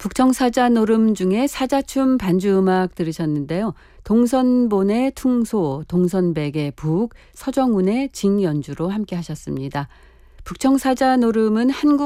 북청사자 노름 중에 사자춤 반주 음악 들으셨는데요. 동선본의 퉁소, 동선백의 북, 서정훈의 징 연주로 함께 하셨습니다. 북청사자 노름은 한국